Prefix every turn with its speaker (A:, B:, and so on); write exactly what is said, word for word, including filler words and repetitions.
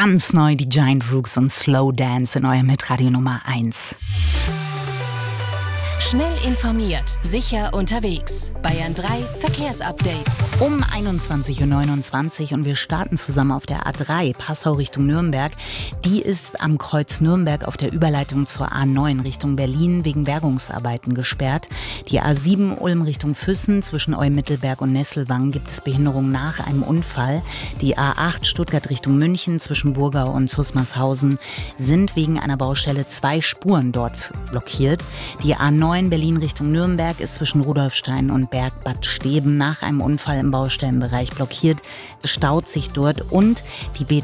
A: Ganz neu die Giant Rooks und Slow Dance in eurem Hitradio Nummer eins.
B: Schnell informiert, sicher unterwegs. Bayern drei Verkehrsupdate.
A: Um einundzwanzig Uhr neunundzwanzig und wir starten zusammen auf der A drei, Passau Richtung Nürnberg. Die ist am Kreuz Nürnberg auf der Überleitung zur A neun Richtung Berlin wegen Bergungsarbeiten gesperrt. Die A sieben Ulm Richtung Füssen zwischen Eumittelberg und Nesselwang gibt es Behinderung nach einem Unfall. Die A acht Stuttgart Richtung München zwischen Burgau und Zusmarshausen sind wegen einer Baustelle zwei Spuren dort blockiert. Die A neun Berlin Richtung Nürnberg ist zwischen Rudolfstein und Bergbad Steben nach einem Unfall im Baustellenbereich blockiert. Es staut sich dort und die B